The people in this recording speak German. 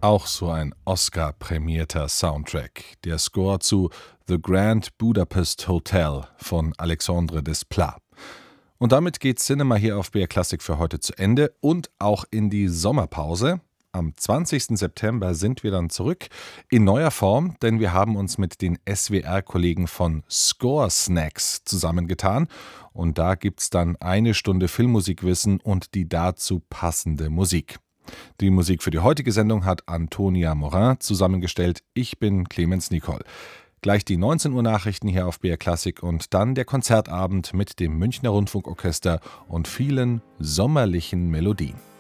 Auch so ein Oscar-prämierter Soundtrack, der Score zu The Grand Budapest Hotel von Alexandre Desplat. Und damit geht Cinema hier auf BR Classic für heute zu Ende und auch in die Sommerpause. Am 20. September sind wir dann zurück in neuer Form, denn wir haben uns mit den SWR-Kollegen von Score Snacks zusammengetan. Und da gibt's dann eine Stunde Filmmusikwissen und die dazu passende Musik. Die Musik für die heutige Sendung hat Antonia Morin zusammengestellt. Ich bin Clemens Nicol. Gleich die 19 Uhr Nachrichten hier auf BR Classic und dann der Konzertabend mit dem Münchner Rundfunkorchester und vielen sommerlichen Melodien.